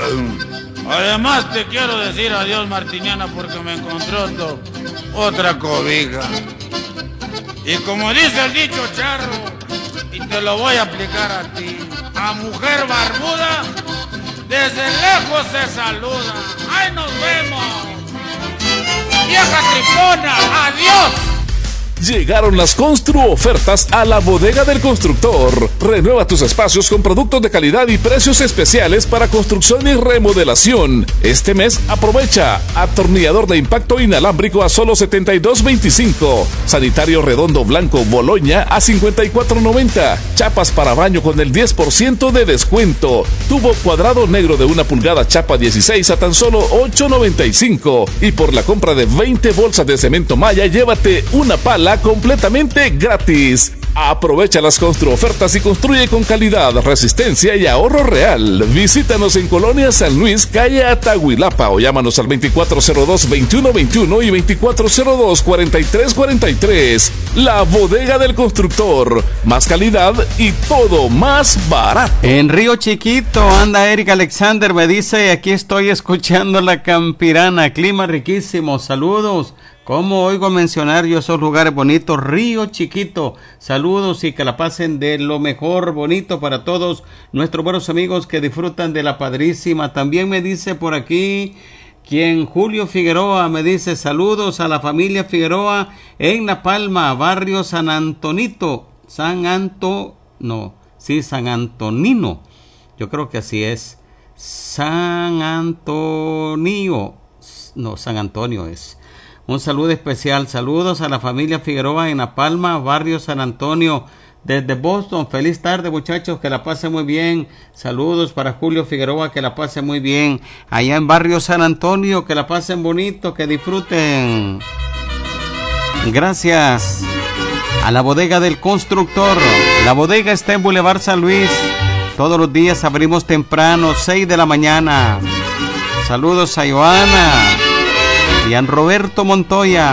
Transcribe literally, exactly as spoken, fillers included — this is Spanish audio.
Además te quiero decir adiós, Martiniana, porque me encontró otro, otra cobija. Y como dice el dicho charro, y te lo voy a aplicar a ti, a mujer barbuda desde lejos se saluda. ¡Ay, nos vemos! ¡Vieja tripona! ¡Adiós! Llegaron las Constru ofertas a la bodega del constructor. Renueva tus espacios con productos de calidad y precios especiales para construcción y remodelación. Este mes aprovecha atornillador de impacto inalámbrico a solo setenta y dos veinticinco, sanitario redondo blanco Boloña a cincuenta y cuatro noventa, chapas para baño con el diez por ciento de descuento, tubo cuadrado negro de una pulgada chapa dieciséis a tan solo ocho noventa y cinco, y por la compra de veinte bolsas de cemento Maya llévate una pala completamente gratis. Aprovecha las Constru ofertas y construye con calidad, resistencia y ahorro real. Visítanos en Colonia San Luis, calle Atahuilapa, o llámanos al veinticuatro cero dos, veintiuno veintiuno y veinticuatro cero dos, cuarenta y tres cuarenta y tres. La bodega del constructor. Más calidad y todo más barato. En Río Chiquito anda Eric Alexander, me dice, aquí estoy escuchando la Campirana, clima riquísimo, saludos. Como oigo mencionar yo esos lugares bonitos, Río Chiquito, saludos y que la pasen de lo mejor, bonito para todos nuestros buenos amigos que disfrutan de la padrísima. También me dice por aquí, quien Julio Figueroa me dice, saludos a la familia Figueroa en La Palma, barrio San Antonito, San Anto, no, sí, San Antonino, yo creo que así es, San Antonio, no, San Antonio es. Un saludo especial, saludos a la familia Figueroa en La Palma, barrio San Antonio, desde Boston. Feliz tarde, muchachos, que la pasen muy bien. Saludos para Julio Figueroa, que la pasen muy bien. Allá en barrio San Antonio, que la pasen bonito, que disfruten. Gracias a la bodega del constructor. La bodega está en Boulevard San Luis. Todos los días abrimos temprano, seis de la mañana. Saludos a Joana y a Roberto Montoya.